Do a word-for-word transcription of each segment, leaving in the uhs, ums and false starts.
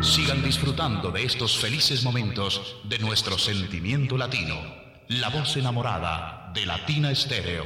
Sigan disfrutando de estos felices momentos de nuestro sentimiento latino. La voz enamorada de Latina Estéreo.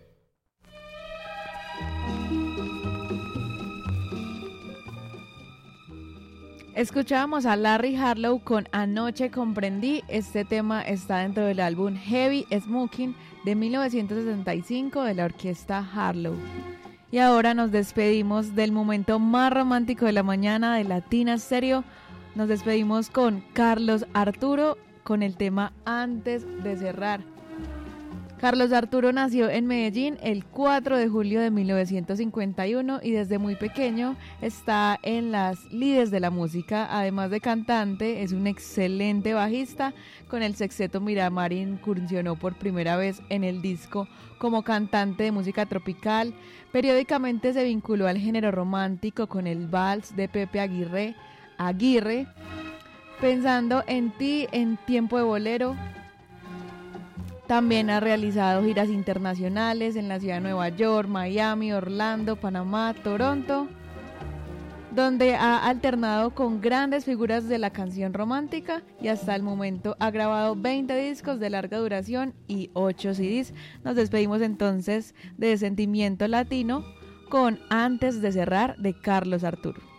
Escuchábamos a Larry Harlow con Anoche Comprendí. Este tema está dentro del álbum Heavy Smoking de mil novecientos sesenta y cinco de la orquesta Harlow. Y ahora nos despedimos del momento más romántico de la mañana de Latina Stereo. Nos despedimos con Carlos Arturo con el tema Antes de Cerrar. Carlos Arturo nació en Medellín el cuatro de julio de mil novecientos cincuenta y uno y desde muy pequeño está en las lides de la música. Además de cantante, es un excelente bajista. Con el sexteto Miramar incursionó por primera vez en el disco como cantante de música tropical. Periódicamente se vinculó al género romántico con el vals de Pepe Aguirre, Aguirre, Pensando en ti, en Tiempo de Bolero. También ha realizado giras internacionales en la ciudad de Nueva York, Miami, Orlando, Panamá, Toronto, donde ha alternado con grandes figuras de la canción romántica y hasta el momento ha grabado veinte discos de larga duración y ocho C Ds. Nos despedimos entonces de Sentimiento Latino con Antes de Cerrar de Carlos Arturo.